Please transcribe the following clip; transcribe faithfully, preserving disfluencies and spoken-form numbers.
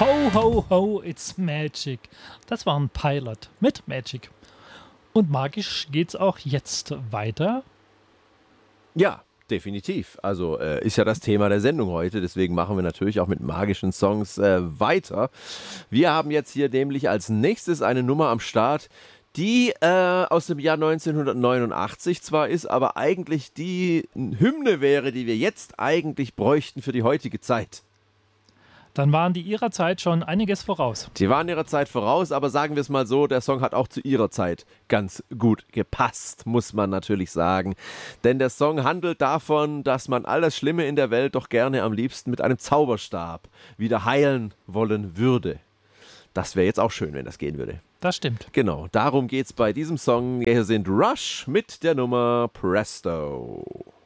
Ho, ho, ho, it's magic. Das war ein Pilot mit Magic. Und magisch geht's auch jetzt weiter. Ja, definitiv. Also äh, ist ja das Thema der Sendung heute. Deswegen machen wir natürlich auch mit magischen Songs äh, weiter. Wir haben jetzt hier nämlich als nächstes eine Nummer am Start, die äh, aus dem Jahr neunzehnhundertneunundachtzig zwar ist, aber eigentlich die Hymne wäre, die wir jetzt eigentlich bräuchten für die heutige Zeit. Dann waren die ihrer Zeit schon einiges voraus. Die waren ihrer Zeit voraus, aber sagen wir es mal so, der Song hat auch zu ihrer Zeit ganz gut gepasst, muss man natürlich sagen. Denn der Song handelt davon, dass man alles Schlimme in der Welt doch gerne am liebsten mit einem Zauberstab wieder heilen wollen würde. Das wäre jetzt auch schön, wenn das gehen würde. Das stimmt. Genau, darum geht's bei diesem Song. Hier sind Rush mit der Nummer Presto.